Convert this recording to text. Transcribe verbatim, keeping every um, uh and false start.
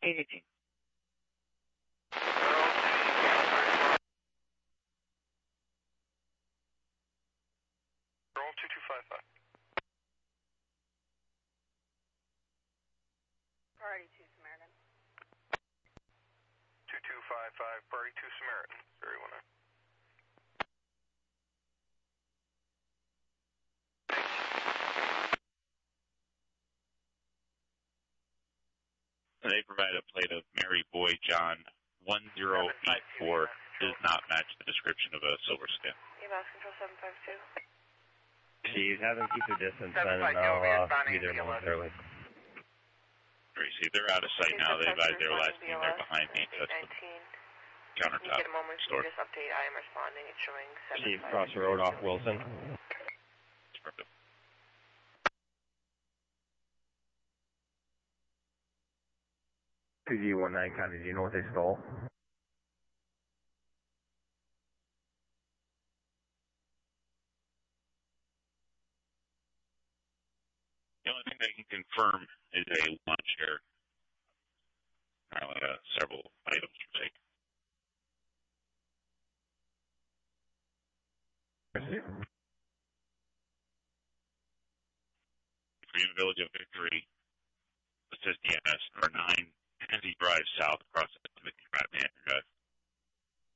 eight eighteen. Roll two two five five. Priority two Samaritan. two two five five, Priority two Samaritan, zero one nine. They provide a plate of Mary Boy John one zero eight four. Does not match the description of a silver skin. Evac Control seven five two. Chief, have them keep their distance then, and I'll uh, be there momentarily. See, they're out of sight now. They advised they were last seen there behind me. That's the countertop Get a moment to store. just update. I am responding. It's showing seven. Chief, cross the road off Wilson. Perfect. two G one nine, County, do you know what they stole? The only thing they can confirm is a launch chair. Apparently, uh, several items were taken. Green Village of Victory, assist E M S number nine, Kenzie Drive South, across the Drive, Manhattan Drive.